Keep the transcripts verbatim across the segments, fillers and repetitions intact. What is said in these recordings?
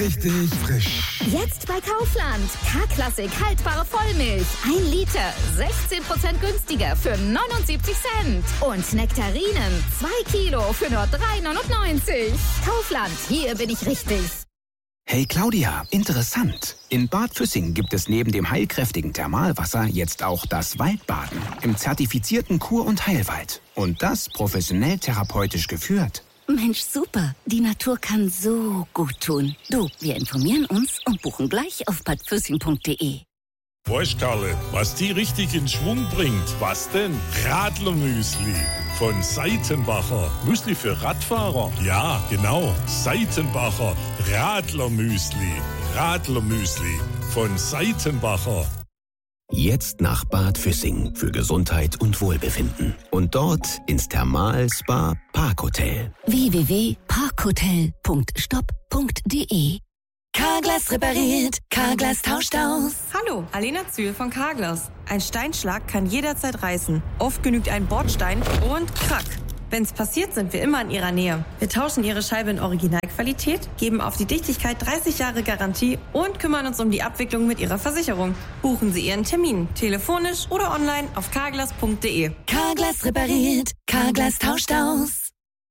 Richtig frisch. Jetzt bei Kaufland. K-Klassik haltbare Vollmilch. Ein Liter. sechzehn Prozent günstiger für neunundsiebzig Cent. Und Nektarinen. zwei Kilo für nur drei neunundneunzig. Kaufland. Hier bin ich richtig. Hey Claudia, interessant. In Bad Füssing gibt es neben dem heilkräftigen Thermalwasser jetzt auch das Waldbaden im zertifizierten Kur- und Heilwald. Und das professionell therapeutisch geführt. Mensch, super. Die Natur kann so gut tun. Du, wir informieren uns und buchen gleich auf bad füssing punkt de. Weißt Karle, was die richtig in Schwung bringt? Was denn? Radlermüsli von Seitenbacher. Müsli für Radfahrer? Ja, genau. Seitenbacher Radlermüsli. Radlermüsli von Seitenbacher. Jetzt nach Bad Füssing für Gesundheit und Wohlbefinden. Und dort ins Thermal-Spa Parkhotel. w w w punkt parkhotel punkt stopp punkt de. Carglass repariert, Carglass tauscht aus. Hallo, Alena Zühl von Carglass. Ein Steinschlag kann jederzeit reißen. Oft genügt ein Bordstein und krack. Wenn's passiert, sind wir immer in Ihrer Nähe. Wir tauschen Ihre Scheibe in Originalqualität, geben auf die Dichtigkeit dreißig Jahre Garantie und kümmern uns um die Abwicklung mit Ihrer Versicherung. Buchen Sie Ihren Termin, telefonisch oder online auf carglass punkt de. Carglass repariert, Carglass tauscht aus.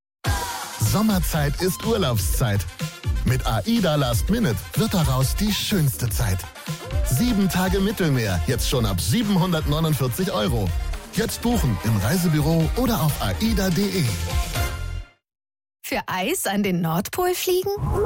Sommerzeit ist Urlaubszeit. Mit AIDA Last Minute wird daraus die schönste Zeit. Sieben Tage Mittelmeer, jetzt schon ab siebenhundertneunundvierzig Euro. Jetzt buchen im Reisebüro oder auf aida punkt de. Für Eis an den Nordpol fliegen?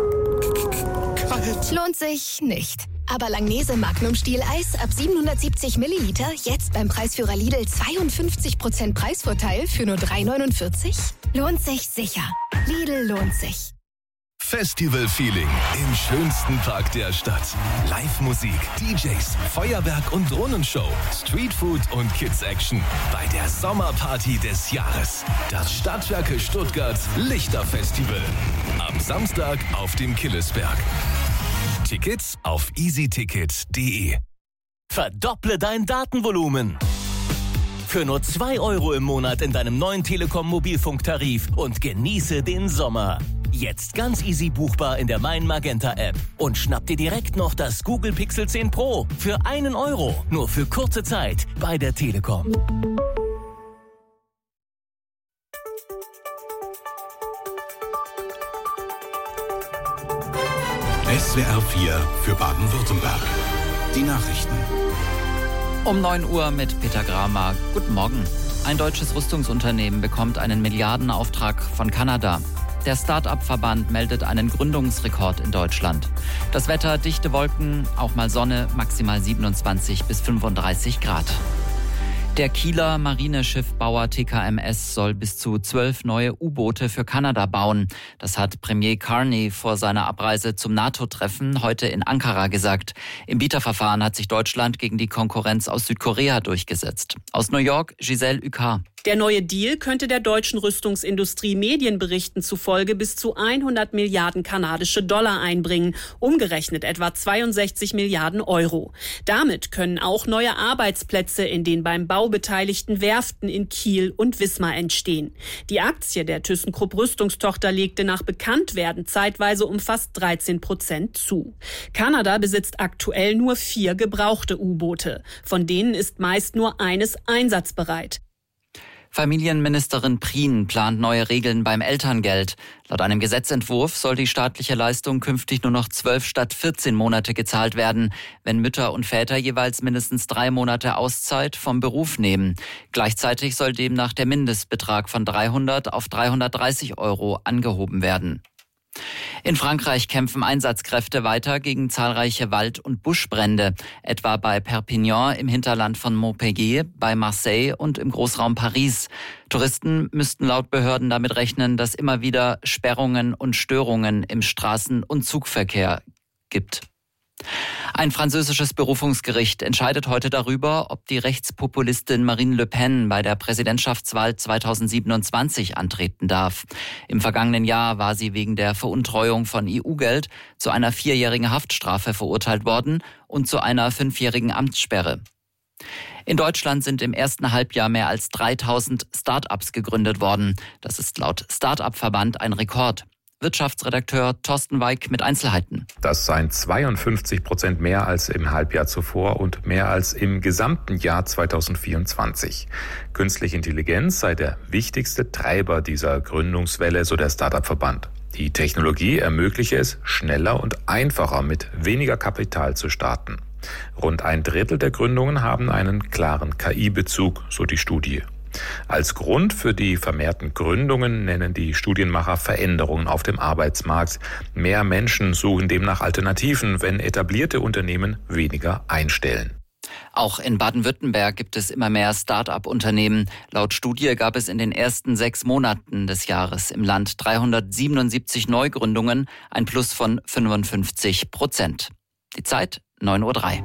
Kalt. Lohnt sich nicht. Aber Langnese Magnum Stieleis ab siebenhundertsiebzig Milliliter jetzt beim Preisführer Lidl zweiundfünfzig Prozent Preisvorteil für nur drei neunundvierzig? Lohnt sich sicher. Lidl lohnt sich. Festival-Feeling im schönsten Park der Stadt. Live-Musik, D Js, Feuerwerk und Drohnenshow, Streetfood und Kids-Action. Bei der Sommerparty des Jahres. Das Stadtwerke Stuttgart Lichterfestival. Am Samstag auf dem Killesberg. Tickets auf easyticket punkt de. Verdopple dein Datenvolumen. Für nur zwei Euro im Monat in deinem neuen Telekom-Mobilfunktarif und genieße den Sommer. Jetzt ganz easy buchbar in der Mein Magenta App. Und schnapp dir direkt noch das Google Pixel zehn Pro für einen Euro. Nur für kurze Zeit bei der Telekom. S W R vier für Baden-Württemberg. Die Nachrichten. Um neun Uhr mit Peter Gramer. Guten Morgen. Ein deutsches Rüstungsunternehmen bekommt einen Milliardenauftrag von Kanada. Der Start-up-Verband meldet einen Gründungsrekord in Deutschland. Das Wetter, dichte Wolken, auch mal Sonne, maximal siebenundzwanzig bis fünfunddreißig Grad. Der Kieler Marineschiffbauer T K M S soll bis zu zwölf neue U-Boote für Kanada bauen. Das hat Premier Carney vor seiner Abreise zum NATO-Treffen heute in Ankara gesagt. Im Bieterverfahren hat sich Deutschland gegen die Konkurrenz aus Südkorea durchgesetzt. Aus New York, Giselle Ucar. Der neue Deal könnte der deutschen Rüstungsindustrie Medienberichten zufolge bis zu hundert Milliarden kanadische Dollar einbringen, umgerechnet etwa zweiundsechzig Milliarden Euro. Damit können auch neue Arbeitsplätze in den beim Bau beteiligten Werften in Kiel und Wismar entstehen. Die Aktie der ThyssenKrupp Rüstungstochter legte nach Bekanntwerden zeitweise um fast dreizehn Prozent zu. Kanada besitzt aktuell nur vier gebrauchte U-Boote. Von denen ist meist nur eines einsatzbereit. Familienministerin Prien plant neue Regeln beim Elterngeld. Laut einem Gesetzentwurf soll die staatliche Leistung künftig nur noch zwölf statt vierzehn Monate gezahlt werden, wenn Mütter und Väter jeweils mindestens drei Monate Auszeit vom Beruf nehmen. Gleichzeitig soll demnach der Mindestbetrag von dreihundert auf dreihundertdreißig Euro angehoben werden. In Frankreich kämpfen Einsatzkräfte weiter gegen zahlreiche Wald- und Buschbrände, etwa bei Perpignan im Hinterland von Montpellier, bei Marseille und im Großraum Paris. Touristen müssten laut Behörden damit rechnen, dass immer wieder Sperrungen und Störungen im Straßen- und Zugverkehr gibt. Ein französisches Berufungsgericht entscheidet heute darüber, ob die Rechtspopulistin Marine Le Pen bei der Präsidentschaftswahl zweitausendsiebenundzwanzig antreten darf. Im vergangenen Jahr war sie wegen der Veruntreuung von E U-Geld zu einer vierjährigen Haftstrafe verurteilt worden und zu einer fünfjährigen Amtssperre. In Deutschland sind im ersten Halbjahr mehr als dreitausend Start-ups gegründet worden. Das ist laut Start-up-Verband ein Rekord. Wirtschaftsredakteur Thorsten Weig mit Einzelheiten. Das seien zweiundfünfzig Prozent mehr als im Halbjahr zuvor und mehr als im gesamten Jahr zweitausendvierundzwanzig. Künstliche Intelligenz sei der wichtigste Treiber dieser Gründungswelle, so der Start-up-Verband. Die Technologie ermögliche es, schneller und einfacher mit weniger Kapital zu starten. Rund ein Drittel der Gründungen haben einen klaren K I-Bezug, so die Studie. Als Grund für die vermehrten Gründungen nennen die Studienmacher Veränderungen auf dem Arbeitsmarkt. Mehr Menschen suchen demnach Alternativen, wenn etablierte Unternehmen weniger einstellen. Auch in Baden-Württemberg gibt es immer mehr Start-up-Unternehmen. Laut Studie gab es in den ersten sechs Monaten des Jahres im Land dreihundertsiebenundsiebzig Neugründungen, ein Plus von fünfundfünfzig Prozent. Die Zeit neun Uhr drei.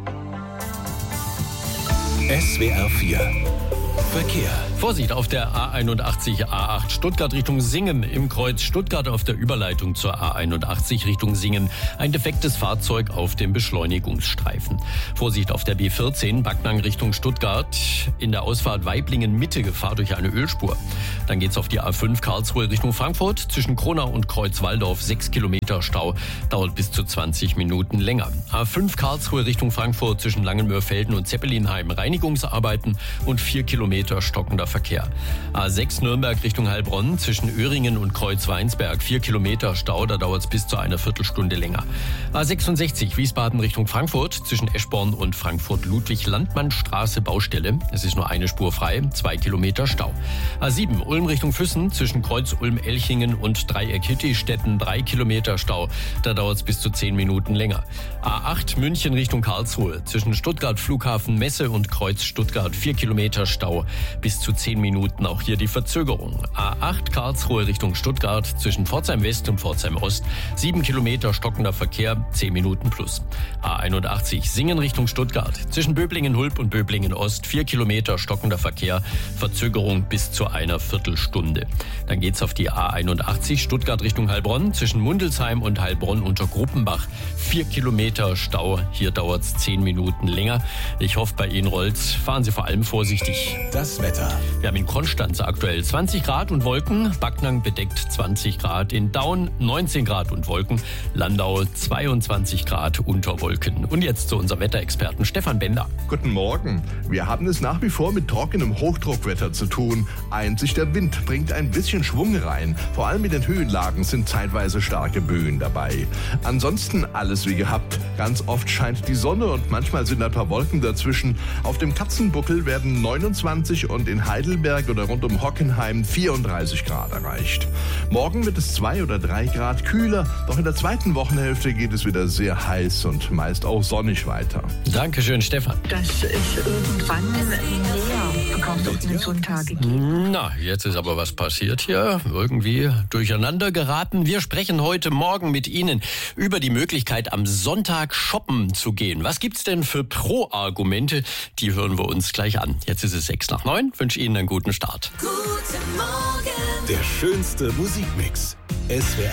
S W R vier Verkehr. Vorsicht auf der A einundachtzig A acht Stuttgart Richtung Singen. Im Kreuz Stuttgart auf der Überleitung zur A einundachtzig Richtung Singen. Ein defektes Fahrzeug auf dem Beschleunigungsstreifen. Vorsicht auf der B vierzehn Backnang Richtung Stuttgart. In der Ausfahrt Waiblingen Mitte Gefahr durch eine Ölspur. Dann geht's auf die A fünf Karlsruhe Richtung Frankfurt. Zwischen Kronau und Kreuzwaldorf sechs Kilometer Stau. Dauert bis zu zwanzig Minuten länger. A fünf Karlsruhe Richtung Frankfurt zwischen Langenmöhrfelden und Zeppelinheim Reinigungsarbeiten und vier Kilometer stockender Verkehr. A sechs Nürnberg Richtung Heilbronn zwischen Öhringen und Kreuzweinsberg vier Kilometer Stau, da dauert es bis zu einer Viertelstunde länger. A sechsundsechzig Wiesbaden Richtung Frankfurt zwischen Eschborn und Frankfurt-Ludwig-Landmann-Straße Baustelle. Es ist nur eine Spur frei, zwei Kilometer Stau. A sieben Ulm Richtung Füssen zwischen Kreuz Ulm-Elchingen und Dreieck Hittistetten drei Kilometer Stau, da dauert es bis zu zehn Minuten länger. A acht München Richtung Karlsruhe zwischen Stuttgart Flughafen Messe und Kreuz Stuttgart vier Kilometer Stau. Bis zu zehn Minuten, auch hier die Verzögerung. A acht Karlsruhe Richtung Stuttgart zwischen Pforzheim West und Pforzheim Ost. sieben Kilometer stockender Verkehr, zehn Minuten plus. A einundachtzig Singen Richtung Stuttgart zwischen Böblingen-Hulb und Böblingen-Ost. vier Kilometer stockender Verkehr, Verzögerung bis zu einer Viertelstunde. Dann geht's auf die A einundachtzig Stuttgart Richtung Heilbronn zwischen Mundelsheim und Heilbronn unter Gruppenbach. vier Kilometer Stau, hier dauert's zehn Minuten länger. Ich hoffe, bei Ihnen rollt's. Fahren Sie vor allem vorsichtig. Das Wetter. Wir haben in Konstanz aktuell zwanzig Grad und Wolken, Backnang bedeckt zwanzig Grad, in Daun neunzehn Grad und Wolken, Landau zweiundzwanzig Grad unter Wolken. Und jetzt zu unserem Wetterexperten Stefan Bender. Guten Morgen. Wir haben es nach wie vor mit trockenem Hochdruckwetter zu tun. Einzig der Wind bringt ein bisschen Schwung rein. Vor allem in den Höhenlagen sind zeitweise starke Böen dabei. Ansonsten alles wie gehabt. Ganz oft scheint die Sonne und manchmal sind ein paar Wolken dazwischen. Auf dem Katzenbuckel werden neunundzwanzig und in Heidelberg oder rund um Hockenheim vierunddreißig Grad erreicht. Morgen wird es zwei oder drei Grad kühler, doch in der zweiten Wochenhälfte geht es wieder sehr heiß und meist auch sonnig weiter. Dankeschön, Stefan. Dass es irgendwann mehr verkaufsoffene Sonntage gibt. Na, jetzt ist aber was passiert hier. Irgendwie durcheinander geraten. Wir sprechen heute Morgen mit Ihnen über die Möglichkeit, am Sonntag shoppen zu gehen. Was gibt's denn für Pro-Argumente? Die hören wir uns gleich an. Jetzt ist es sechs nach neun. Ich wünsche Ihnen einen guten Start. Guten Morgen. Der schönste Musikmix. S W R